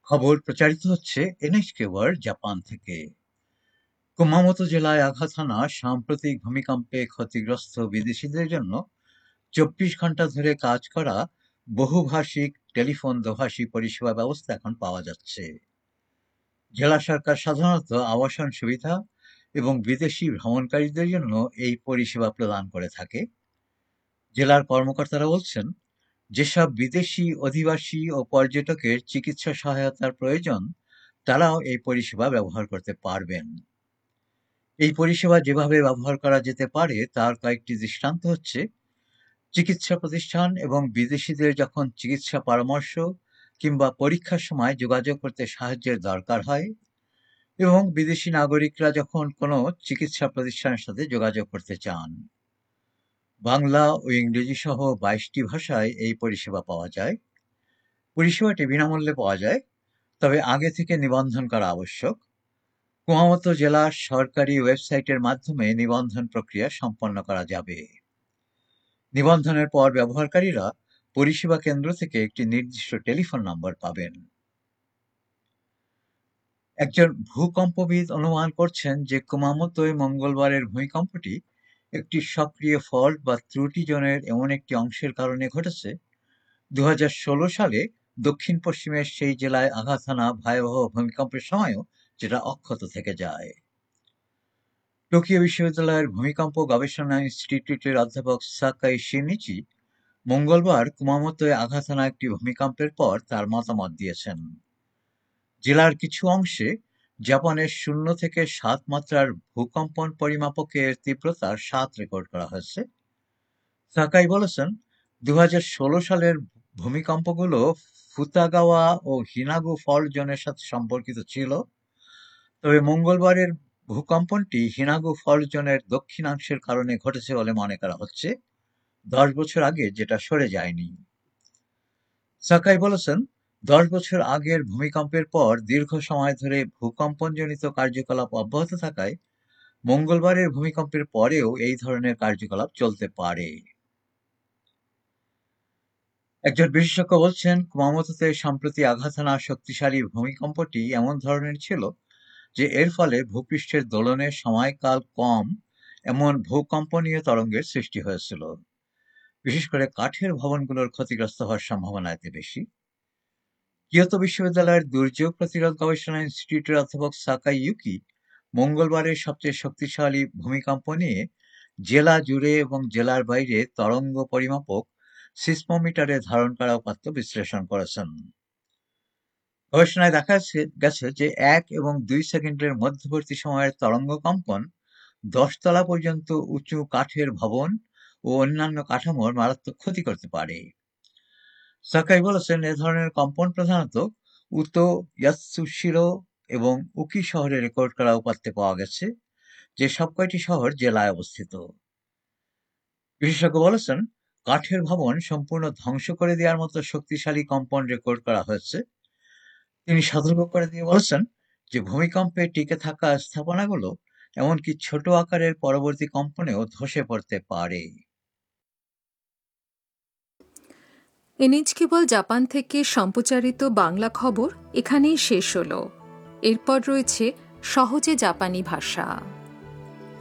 খবর প্রচারিত হচ্ছে এনএইচকে ওয়ার্ল্ড জাপান থেকে। কুমামোতো জেলায় আঘাত হানা সাম্প্রতিক ভূমিকম্পে ক্ষতিগ্রস্ত বিদেশিদের জন্য 24 ঘন্টা ধরে কাজ করা বহুভাষিক টেলিফোন দোভাষী পরিষেবা ব্যবস্থা এখন পাওয়া যাচ্ছে। জেলা সরকার সাধারণত আবাসন সুবিধা এবং বিদেশি ভ্রমণকারীদের জন্য এই পরিষেবা প্রদান করে থাকে। জেলার কর্মকর্তারা বলছেন, যেসব বিদেশি অধিবাসী ও পর্যটকের চিকিৎসা সহায়তার প্রয়োজন তারাও এই পরিষেবা ব্যবহার করতে পারবেন। এই পরিষেবা যেভাবে ব্যবহার করা যেতে পারে তার কয়েকটি দৃষ্টান্ত হচ্ছে, চিকিৎসা প্রতিষ্ঠান এবং বিদেশিদের যখন চিকিৎসা পরামর্শ কিংবা পরীক্ষার সময় যোগাযোগ করতে সাহায্যের দরকার হয়, এবং বিদেশি নাগরিকরা যখন কোনো চিকিৎসা প্রতিষ্ঠানের সাথে যোগাযোগ করতে চান। বাংলা ও ইংরেজি সহ 22টি ভাষায় এই পরিষেবা পাওয়া যায়। পরিষেবাটি বিনামূল্যে পাওয়া যায়, তবে আগে থেকে নিবন্ধন করা আবশ্যক। কুমামোতো জেলার সরকারি ওয়েবসাইটের মাধ্যমে নিবন্ধন প্রক্রিয়া সম্পন্ন করা যাবে। নিবন্ধনের পর ব্যবহারকারীরা পরিষেবা কেন্দ্র থেকে একটি নির্দিষ্ট টেলিফোন নম্বর পাবেন। একজন ভূকম্পবিদ অনুমান করছেন যে কুমামোতোয় মঙ্গলবারের ভূমিকম্পটি একটি সক্রিয় ফল্ট বা ত্রুটি জোনের এমন একটি অংশের কারণে ঘটেছে 2016 সালে দক্ষিণ পশ্চিমের সেই জেলায় আঘাত হানা ভয়াবহ ভূমিকম্পের সময়ও যেটা অক্ষত থেকে যায়। টোকিও বিশ্ববিদ্যালয়ের ভূমিকম্প গবেষণা ইনস্টিটিউটের অধ্যাপক সাকাই শিনিচি মঙ্গলবার কুমামোতোয় আঘাত হানা একটি ভূমিকম্পের পর তার মতামত দিয়েছেন। জেলার কিছু অংশে জাপানের 0 থেকে 7 মাত্রার ভূকম্পন পরিমাপকের তীব্রতা 7 রেকর্ড করা হয়েছে। সাকাই বলেছেন, 2016 সালের ভূমিকম্পগুলো ফুতাগাওয়া ও হিনাগু ফল্ট জোনের সাথে সম্পর্কিত ছিল, তবে মঙ্গলবারের ভূকম্পনটি হিনাগু ফল্ট জোনের দক্ষিণাংশের কারণে ঘটেছে বলে মনে করা হচ্ছে, 10 বছর আগে যেটা সরে যায়নি। সাকাই বলেছেন, 10 বছর আগের ভূমিকম্পের পর দীর্ঘ সময় ধরে ভূকম্পনজনিত কার্যকলাপ অব্যাহত থাকায় মঙ্গলবারের ভূমিকম্পের পরেও এই ধরনের কার্যকলাপ চলতে পারে। একজন বিশেষজ্ঞ বলছেন, কুমামোতোতে সম্প্রতি আঘাত হানা শক্তিশালী ভূমিকম্পটি এমন ধরনের ছিল যে এর ফলে ভূপৃষ্ঠের দোলনের সময়কাল কম এমন ভূকম্পনীয় তরঙ্গের সৃষ্টি হয়েছিল। বিশেষ করে কাঠের ভবনগুলোর ক্ষতিগ্রস্ত হওয়ার সম্ভাবনা এতে বেশি। কিয়োতো বিশ্ববিদ্যালয়ের দুর্যোগ প্রতিরোধ গবেষণা ইনস্টিটিউটের অধ্যাপক সাকাই ইউকি মঙ্গলবারের সবচেয়ে শক্তিশালী ভূমিকম্প নিয়ে জেলা জুড়ে এবং জেলার বাইরে তরঙ্গ পরিমাপক সিসমোমিটারে ধারণ করা উপাত্ত বিশ্লেষণ করেছেন। গবেষণায় দেখা গেছে যে 1 এবং 2 সেকেন্ডের মধ্যবর্তী সময়ের তরঙ্গ কম্পন 10 তলা পর্যন্ত উঁচু কাঠের ভবন ও অন্যান্য কাঠামোর মারাত্মক ক্ষতি করতে পারে। সাকাই বলেছেন, এ ধরনের কম্পন প্রধানত উতো, ইয়াতসুশিরো এবং উকি শহরে রেকর্ড করা উপাত্তে পাওয়া গেছে, যে সবকয়টি শহর জেলায় অবস্থিত। বিশেষজ্ঞ বলেছেন, কাঠের ভবন সম্পূর্ণ ধ্বংস করে দেওয়ার মতো শক্তিশালী কম্পন রেকর্ড করা হয়েছে। তিনি সতর্ক করে দিয়ে বলেছেন যে ভূমিকম্পে টিকে থাকা স্থাপনাগুলো এমনকি ছোট আকারের পরবর্তী কম্পনেও ধসে পড়তে পারে। এনএইচকে ওয়ার্ল্ড জাপান থেকে সম্প্রচারিত বাংলা খবর এখানেই শেষ হলো। এরপর রয়েছে সহজে জাপানি ভাষা।